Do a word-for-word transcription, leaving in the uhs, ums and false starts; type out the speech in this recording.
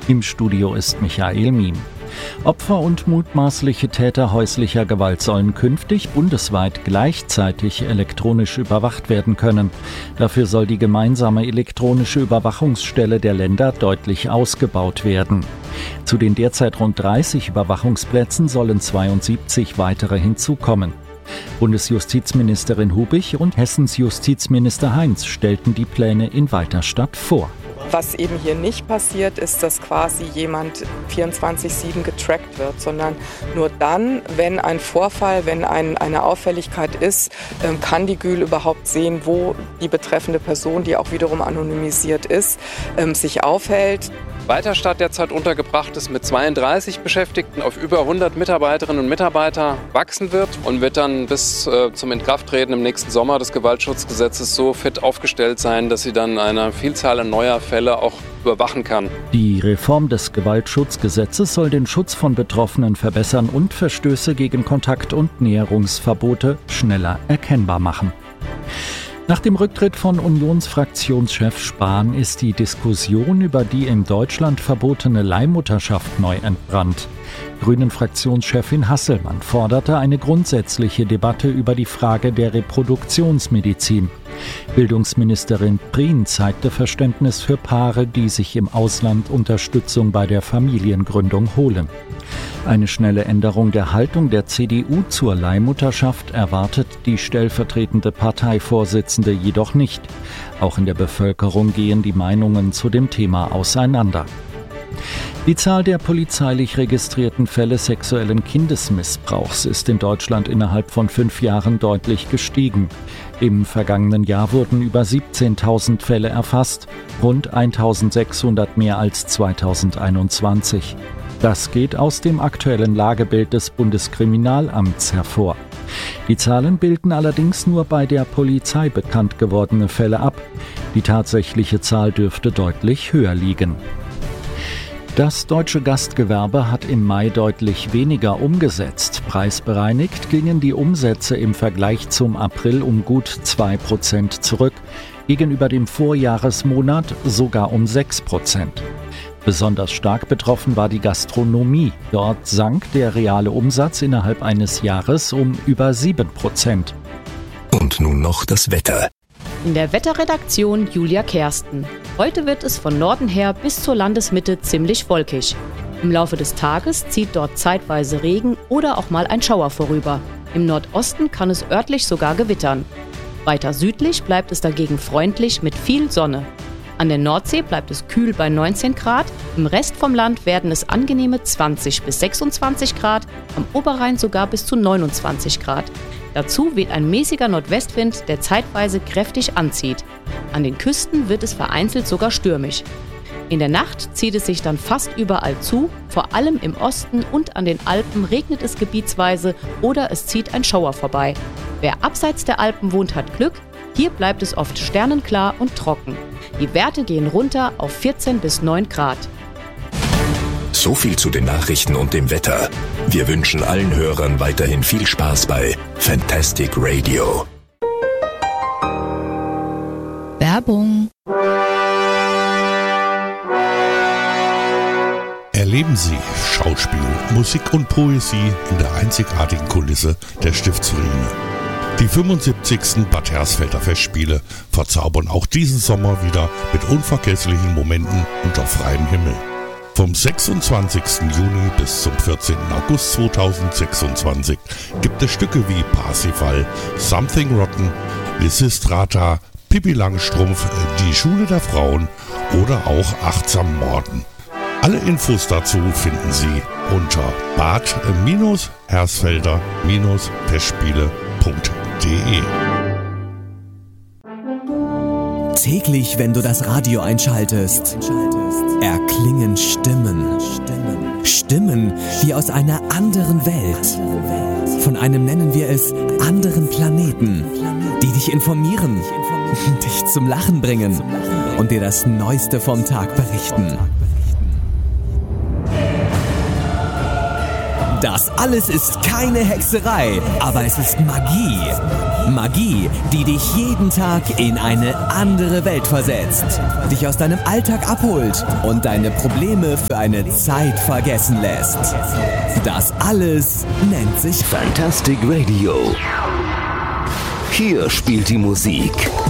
Im Studio ist Michael Miem. Opfer und mutmaßliche Täter häuslicher Gewalt sollen künftig bundesweit gleichzeitig elektronisch überwacht werden können. Dafür soll die gemeinsame elektronische Überwachungsstelle der Länder deutlich ausgebaut werden. Zu den derzeit rund dreißig Überwachungsplätzen sollen zweiundsiebzig weitere hinzukommen. Bundesjustizministerin Hubich und Hessens Justizminister Heinz stellten die Pläne in Weiterstadt vor. Was eben hier nicht passiert, ist, dass quasi jemand vierundzwanzig sieben getrackt wird, sondern nur dann, wenn ein Vorfall, wenn ein, eine Auffälligkeit ist, kann die G Ü L überhaupt sehen, wo die betreffende Person, die auch wiederum anonymisiert ist, sich aufhält. Weiterstadt derzeit untergebracht ist mit zweiunddreißig Beschäftigten auf über hundert Mitarbeiterinnen und Mitarbeiter wachsen wird und wird dann bis äh, zum Inkrafttreten im nächsten Sommer des Gewaltschutzgesetzes so fit aufgestellt sein, dass sie dann eine Vielzahl an neuer Fälle auch überwachen kann. Die Reform des Gewaltschutzgesetzes soll den Schutz von Betroffenen verbessern und Verstöße gegen Kontakt- und Näherungsverbote schneller erkennbar machen. Nach dem Rücktritt von Unionsfraktionschef Spahn ist die Diskussion über die in Deutschland verbotene Leihmutterschaft neu entbrannt. Grünen-Fraktionschefin Hasselmann forderte eine grundsätzliche Debatte über die Frage der Reproduktionsmedizin. Bildungsministerin Prien zeigte Verständnis für Paare, die sich im Ausland Unterstützung bei der Familiengründung holen. Eine schnelle Änderung der Haltung der C D U zur Leihmutterschaft erwartet die stellvertretende Parteivorsitzende jedoch nicht. Auch in der Bevölkerung gehen die Meinungen zu dem Thema auseinander. Die Zahl der polizeilich registrierten Fälle sexuellen Kindesmissbrauchs ist in Deutschland innerhalb von fünf Jahren deutlich gestiegen. Im vergangenen Jahr wurden über siebzehntausend Fälle erfasst, rund eintausendsechshundert mehr als zweitausendeinundzwanzig. Das geht aus dem aktuellen Lagebild des Bundeskriminalamts hervor. Die Zahlen bilden allerdings nur bei der Polizei bekannt gewordene Fälle ab. Die tatsächliche Zahl dürfte deutlich höher liegen. Das deutsche Gastgewerbe hat im Mai deutlich weniger umgesetzt. Preisbereinigt gingen die Umsätze im Vergleich zum April um gut zwei Prozent zurück, gegenüber dem Vorjahresmonat sogar um sechs Prozent. Besonders stark betroffen war die Gastronomie. Dort sank der reale Umsatz innerhalb eines Jahres um über sieben Prozent. Und nun noch das Wetter. In der Wetterredaktion Julia Kersten. Heute wird es von Norden her bis zur Landesmitte ziemlich wolkig. Im Laufe des Tages zieht dort zeitweise Regen oder auch mal ein Schauer vorüber. Im Nordosten kann es örtlich sogar gewittern. Weiter südlich bleibt es dagegen freundlich mit viel Sonne. An der Nordsee bleibt es kühl bei neunzehn Grad, im Rest vom Land werden es angenehme zwanzig bis sechsundzwanzig Grad, am Oberrhein sogar bis zu neunundzwanzig Grad. Dazu weht ein mäßiger Nordwestwind, der zeitweise kräftig anzieht. An den Küsten wird es vereinzelt sogar stürmisch. In der Nacht zieht es sich dann fast überall zu, vor allem im Osten und an den Alpen regnet es gebietsweise oder es zieht ein Schauer vorbei. Wer abseits der Alpen wohnt, hat Glück, hier bleibt es oft sternenklar und trocken. Die Werte gehen runter auf vierzehn bis neun Grad. So viel zu den Nachrichten und dem Wetter. Wir wünschen allen Hörern weiterhin viel Spaß bei Fantastic Radio. Werbung. Erleben Sie Schauspiel, Musik und Poesie in der einzigartigen Kulisse der Stiftsruine. Die fünfundsiebzigsten Bad Hersfelder Festspiele verzaubern auch diesen Sommer wieder mit unvergesslichen Momenten unter freiem Himmel. Vom sechsundzwanzigsten Juni bis zum vierzehnten August zweitausendsechsundzwanzig gibt es Stücke wie Parsifal, Something Rotten, Lysistrata, Pippi Langstrumpf, Die Schule der Frauen oder auch Achtsam Morden. Alle Infos dazu finden Sie unter bad-hersfelder-festspiele punkt de. Täglich, wenn du das Radio einschaltest, erklingen Stimmen. Stimmen wie aus einer anderen Welt. Von einem, nennen wir es, anderen Planeten, die dich informieren, dich zum Lachen bringen und dir das Neueste vom Tag berichten. Das alles ist keine Hexerei, aber es ist Magie. Magie, die dich jeden Tag in eine andere Welt versetzt, dich aus deinem Alltag abholt und deine Probleme für eine Zeit vergessen lässt. Das alles nennt sich Fantastic Radio. Hier spielt die Musik